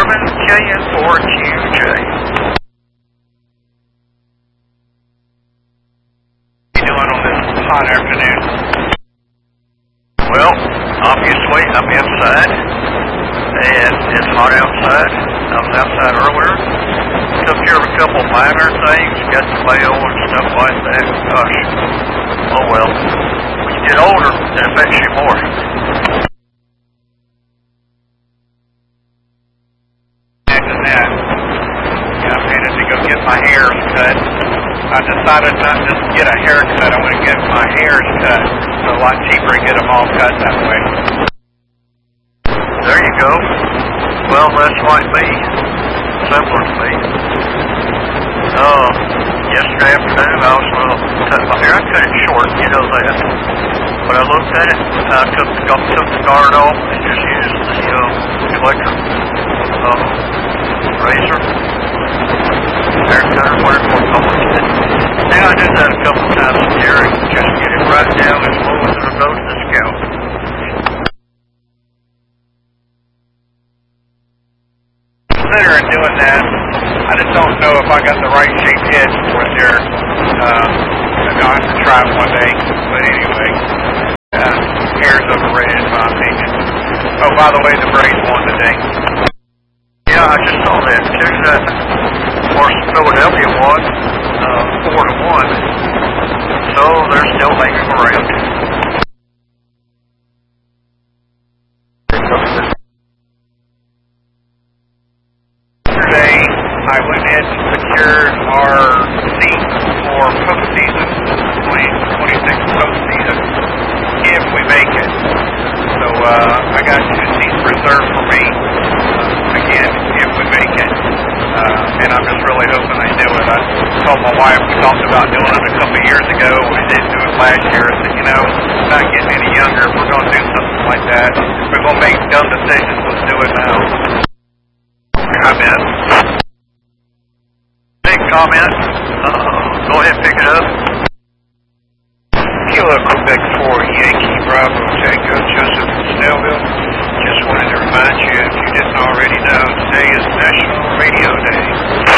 Marvin, KN4QJ. What are you doing on this hot afternoon? Well, obviously I'm inside, and it's hot outside. I was outside earlier. Took care of a couple minor things, got the mail and stuff like that. Gosh, oh well. When you get older, it affects you more. After that, I'm headed to go get my hairs cut. I decided not just to get a haircut, I'm going to get my hairs cut. It's a lot cheaper to get them all cut that way. There you go. Well, that's like me. Simpler to me. Yesterday afternoon I was going to cut my hair. I cut it short, you know that. When I looked at it, I took the guard off and just used the electric razor. Hair cutter, whatever you call it. Now I do that a couple times a year and just get it right down as low as it'll go to the scalp. Considering doing that, I just don't know if I got the right shaped head for it there. I'll have to try it one day. But anyway, hair's overrated in my opinion. Oh, by the way, the braids won today. Yeah, I just saw that too. Of course, Philadelphia won 4-1. So they're still hanging around. Yesterday, I went in and secured our seats for postseason, 2026 postseason, if we make it. So I got 2 seats reserved for me, again, if we make it. And I'm just really hoping they do it. I told my wife, we talked about doing it a couple of years ago. We didn't do it last year. I said, we're not getting any younger. If we're going to do something like that, if we're going to make dumb decisions, let's do it now. Comment. Big comment. Go ahead and pick it up. Kilo Quebec 4 Yankee Bravo Tango Joseph from Snellville. Just wanted to remind you, if you didn't already know, today is National Radio Day.